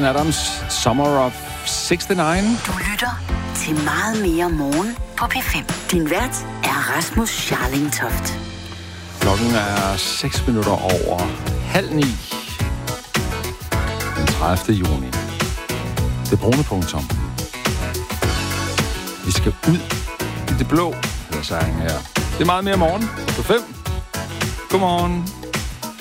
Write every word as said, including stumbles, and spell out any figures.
Bryan Adams, Summer of seksogtres. Du lytter til Meget mere morgen på P fem. Din vært er Rasmus Scharling-Toft. Klokken er seks minutter over halv ni. Den tredivte juni. Det brune punktum. Vi skal ud i det blå, hedder sangen her. Det er meget mere morgen på fem. Godmorgen.